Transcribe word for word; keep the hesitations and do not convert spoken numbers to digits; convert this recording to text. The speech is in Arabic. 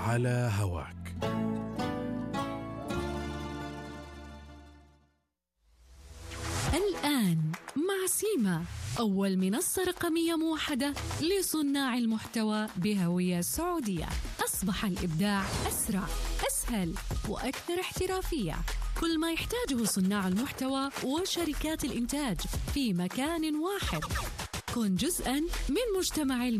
على هواك. الآن مع سيما، أول منصة رقمية موحدة لصناع المحتوى بهوية سعودية. أصبح الإبداع أسرع، أسهل وأكثر احترافية. كل ما يحتاجه صناع المحتوى وشركات الإنتاج في مكان واحد. كن جزءاً من مجتمع